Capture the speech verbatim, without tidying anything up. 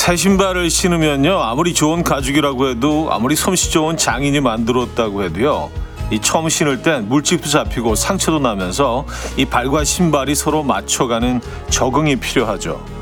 새 신발을 신으면요, 아무리 좋은 가죽이라고 해도, 아무리 솜씨 좋은 장인이 만들었다고 해도요, 이 처음 신을 땐 물집도 잡히고 상처도 나면서 이 발과 신발이 서로 맞춰가는 적응이 필요하죠.